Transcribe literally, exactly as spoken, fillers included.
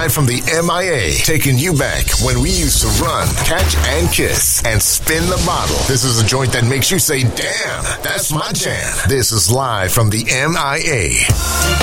live from the M I A, taking you back when we used to run, catch, and kiss, and spin the bottle. This is a joint that makes you say, damn, that's my jam. This is live from the M I A.